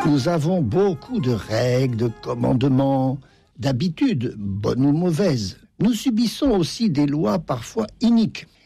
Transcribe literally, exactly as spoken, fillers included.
Nous avons beaucoup de règles, de commandements, d'habitudes, bonnes ou mauvaises. Nous subissons aussi des lois parfois iniques.